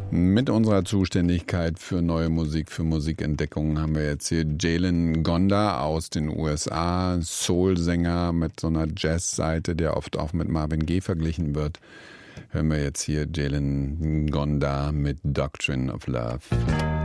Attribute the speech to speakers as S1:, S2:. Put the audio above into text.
S1: Mit unserer Zuständigkeit für neue Musik, für Musikentdeckungen haben wir jetzt hier Jalen Gonda aus den USA, Soul-Sänger mit so einer Jazz-Seite, der oft auch mit Marvin Gaye verglichen wird. Hören wir jetzt hier Jalen Gonda mit Doctrine of Love.